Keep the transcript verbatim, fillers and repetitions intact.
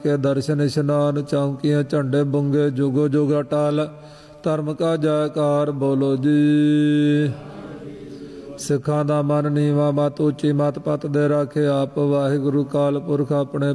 के दर्शन इशनान चौंकियाँ झंडे बुंगे जुगो जुग अटाल धर्म का जयकार बोलो जी। सिखां दा मन नीवा मत उची मत पत दे राखे आप वाहिगुरु काल पुरख अपने